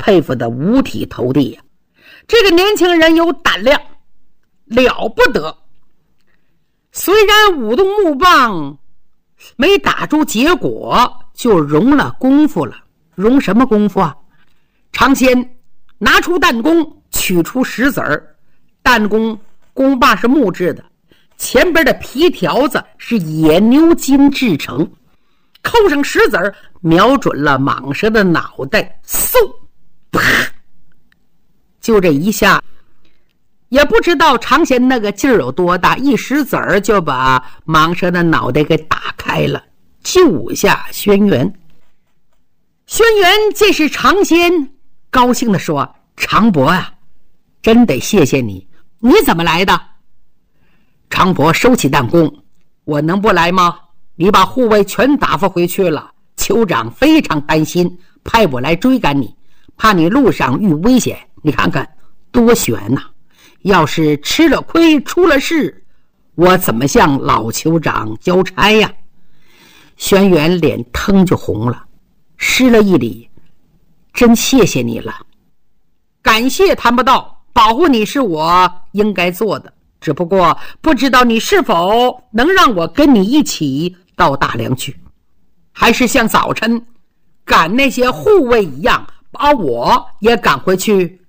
佩服得五体投地呀。这个年轻人有胆量，了不得。虽然舞动木棒没打出结果，就容了功夫了。容什么功夫啊？常先拿出弹弓，取出石子儿。弹弓弓把是木质的，前边的皮条子是野牛筋制成，扣上石子儿，瞄准了蟒蛇的脑袋，嗖，啪！就这一下，也不知道常贤那个劲儿有多大，一石子儿就把蟒蛇的脑袋给打开了，救下轩辕。轩辕见是常贤，高兴地说：“常伯啊，真得谢谢你，你怎么来的？”常伯收起弹弓：“我能不来吗？你把护卫全打发回去了，酋长非常担心，派我来追赶你，怕你路上遇危险。你看看多悬呐！要是吃了亏出了事，我怎么向老酋长交差呀？”轩辕脸腾就红了，施了一礼：“真谢谢你了。”“感谢谈不到，保护你是我应该做的，只不过不知道你是否能让我跟你一起到大梁去，还是像早晨赶那些护卫一样，把我也赶回去。”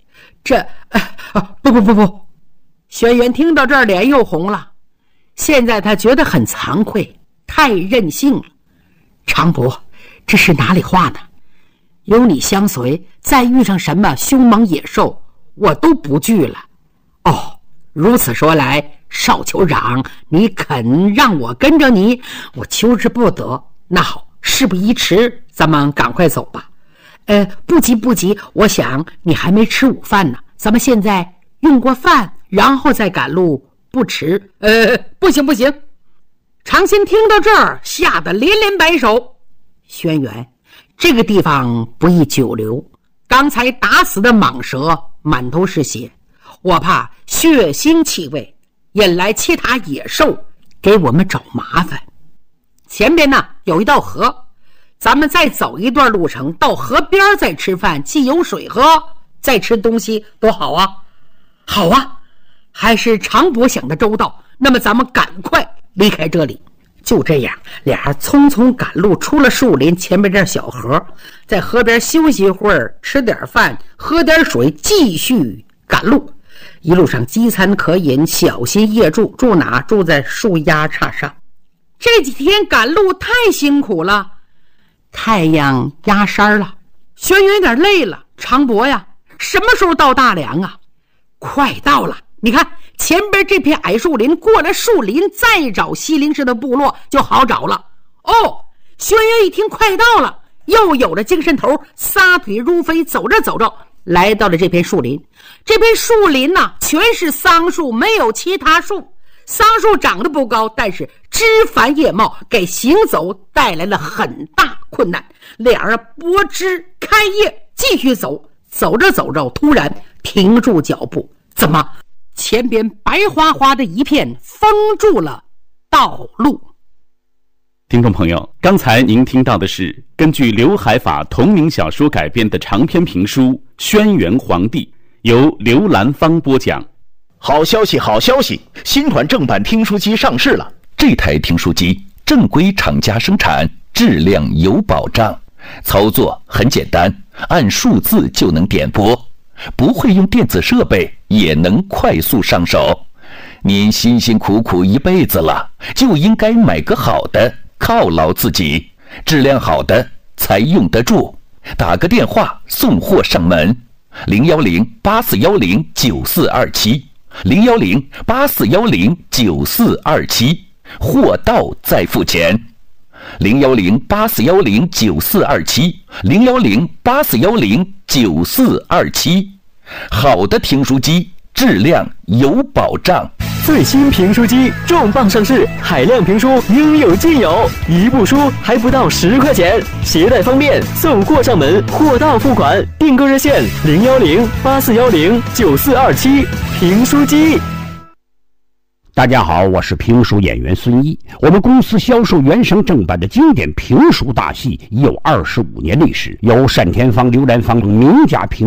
不。轩辕听到这儿脸又红了，现在他觉得很惭愧，太任性了。常伯，这是哪里话呢？有你相随，再遇上什么凶猛野兽，我都不惧了。哦，如此说来，少酋长，你肯让我跟着你，我求之不得。那好，事不宜迟，咱们赶快走吧。不急，我想你还没吃午饭呢，咱们现在用过饭，然后再赶路，不迟。不行。常先听到这儿，吓得连连摆手。轩辕，这个地方不宜久留，刚才打死的蟒蛇满头是血，我怕血腥气味引来其他野兽给我们找麻烦。前边呢有一道河，咱们再走一段路程，到河边再吃饭，既有水喝，再吃东西多好啊！好啊，还是常伯想的周到。那么咱们赶快离开这里。就这样，俩人匆匆赶路，出了树林，前面这小河，在河边休息一会儿，吃点饭，喝点水，继续赶路。一路上饥餐可饮，小心夜住。住哪？住在树丫杈上。这几天赶路太辛苦了，太阳压山了，轩辕有点累了。常伯呀，什么时候到大梁啊？快到了，你看前边这片矮树林，过了树林再找西陵氏的部落就好找了。哦，轩辕一听快到了，又有了精神头，撒腿如飞，走着走着来到了这片树林。这片树林呢，全是桑树，没有其他树。桑树长得不高，但是枝繁叶茂，给行走带来了很大困难。两人拨枝开叶，继续走。走着走着，突然停住脚步。怎么？前边白花花的一片封住了道路。 听众朋友，刚才您听到的是根据刘海法同名小说改编的长篇评书《轩辕皇帝》，由刘兰芳播讲。 好消息，好消息！新款正版听书机上市了。这台听书机正规厂家生产，质量有保障，操作很简单，按数字就能点播，不会用电子设备也能快速上手。您辛辛苦苦一辈子了，就应该买个好的，犒劳自己。质量好的才用得住。打个电话送货上门，010-8410-9427，010-8410-9427，货到再付钱。010-8410-9427，010-8410-9427，好的听书机，质量有保障。 最新评书机重磅上市，海量评书应有尽有，一部书还不到10块钱，携带方便，送货上门，货到付款。订购热线010-8410-9427，评书机。 大家好，我是评书演员孙一。我们公司销售原声正版的经典评书大戏已有25年历史，由单田芳、刘兰芳名家评